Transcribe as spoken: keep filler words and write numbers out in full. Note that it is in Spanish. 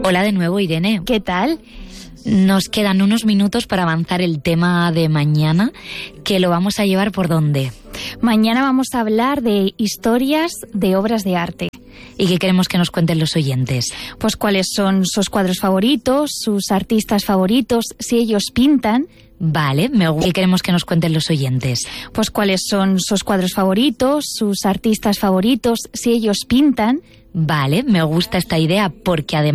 Hola de nuevo, Irene. ¿Qué tal? Nos quedan unos minutos para avanzar el tema de mañana, que lo vamos a llevar por dónde. Mañana vamos a hablar de historias de obras de arte. ¿Y qué queremos que nos cuenten los oyentes? Pues cuáles son sus cuadros favoritos, sus artistas favoritos, si ellos pintan. Vale, me gusta. ¿Qué queremos que nos cuenten los oyentes? Pues cuáles son sus cuadros favoritos, sus artistas favoritos, si ellos pintan. Vale, me gusta esta idea porque además